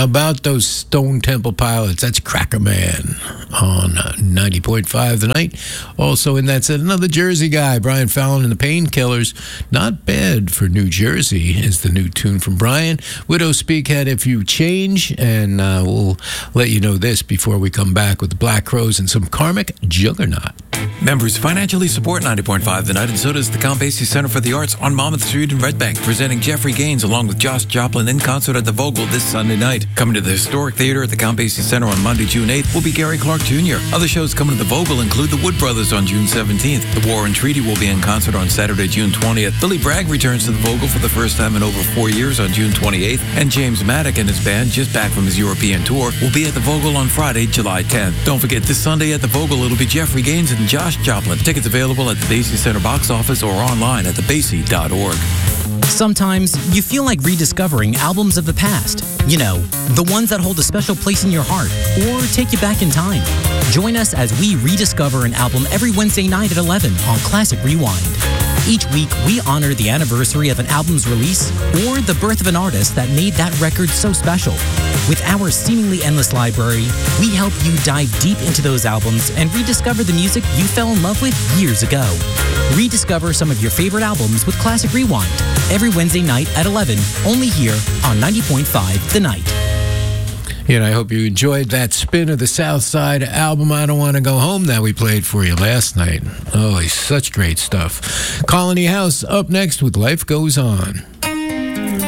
about those Stone Temple Pilots? That's Cracker Man on 90.5 The Night. Also in that set, another Jersey guy, Brian Fallon and the Painkillers. Not Bad for New Jersey is the new tune from Brian. Widow Speak had If You Change, and we'll let you know this before we come back with the Black Crowes and some Karmic Juggernaut. Members financially support 90.5 The Night, and so does the Count Basie Center for the Arts on Monmouth Street in Red Bank, presenting Jeffrey Gaines along with Josh Joplin in concert at the Vogel this Sunday night. Coming to the Historic Theater at the Count Basie Center on Monday, June 8th will be Gary Clark Jr. Other shows coming to the Vogel include the Wood Brothers on June 17th. The War and Treaty will be in concert on Saturday, June 20th. Billy Bragg returns to the Vogel for the first time in over 4 years on June 28th, and James Maddock and his band, just back from his European tour, will be at the Vogel on Friday, July 10th. Don't forget, this Sunday at the Vogel, it'll be Jeffrey Gaines and Josh Joplin. Tickets available at the Basie Center box office or online at thebasie.org. Sometimes you feel like rediscovering albums of the past. You know, the ones that hold a special place in your heart or take you back in time. Join us as we rediscover an album every Wednesday night at 11 on Classic Rewind. Each week, we honor the anniversary of an album's release or the birth of an artist that made that record so special. With our seemingly endless library, we help you dive deep into those albums and rediscover the music you fell in love with years ago. Rediscover some of your favorite albums with Classic Rewind every Wednesday night at 11, only here on 90.5 The Night. And I hope you enjoyed that spin of the South Side album, I Don't Want to Go Home, that we played for you last night. Oh, it's such great stuff. Colony House up next with Life Goes On.